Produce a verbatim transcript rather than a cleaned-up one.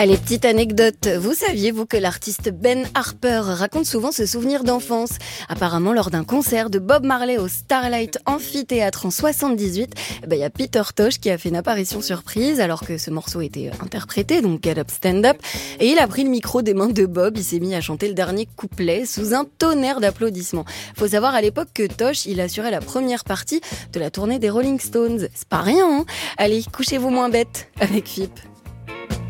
Allez, petite anecdote. Vous saviez-vous que l'artiste Ben Harper raconte souvent ses souvenirs d'enfance? Apparemment, lors d'un concert de Bob Marley au Starlight Amphithéâtre en soixante-dix-huit, il ben, y a Peter Tosh qui a fait une apparition surprise alors que ce morceau était interprété, donc Get Up Stand Up. Et il a pris le micro des mains de Bob, il s'est mis à chanter le dernier couplet sous un tonnerre d'applaudissements. Faut savoir à l'époque que Tosh, il assurait la première partie de la tournée des Rolling Stones. C'est pas rien, hein? Allez, couchez-vous moins bête avec F I P.